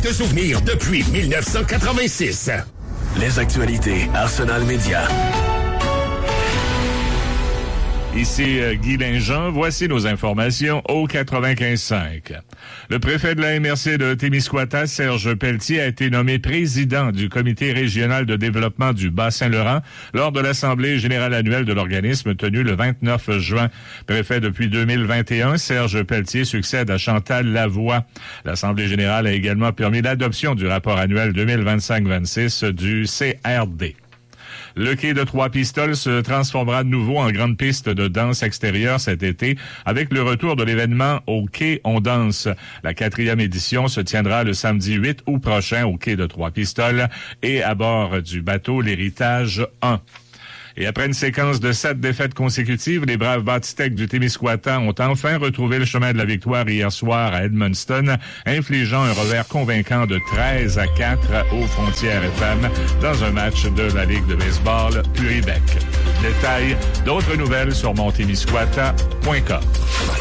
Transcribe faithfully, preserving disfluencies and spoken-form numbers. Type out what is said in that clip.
de souvenirs depuis dix-neuf cent quatre-vingt-six. Les actualités Arsenal Média. Ici euh, Guy Linjean, voici nos informations au quatre-vingt-quinze cinq. Le préfet de la M R C de Témiscouata, Serge Pelletier, a été nommé président du comité régional de développement du Bas-Saint-Laurent lors de l'Assemblée générale annuelle de l'organisme tenue le vingt-neuf juin. Préfet depuis deux mille vingt et un, Serge Pelletier succède à Chantal Lavoie. L'Assemblée générale a également permis l'adoption du rapport annuel deux mille vingt-cinq vingt-six du C R D. Le quai de Trois-Pistoles se transformera de nouveau en grande piste de danse extérieure cet été avec le retour de l'événement au quai On danse. La quatrième édition se tiendra le samedi huit août prochain au quai de Trois-Pistoles et à bord du bateau L'Héritage un. Et après une séquence de sept défaites consécutives, les braves Bâtistec du Témiscouata ont enfin retrouvé le chemin de la victoire hier soir à Edmundston, infligeant un revers convaincant de treize à quatre aux Frontières F M dans un match de la Ligue de baseball Puribec. Détails, d'autres nouvelles sur montémiscouata point com.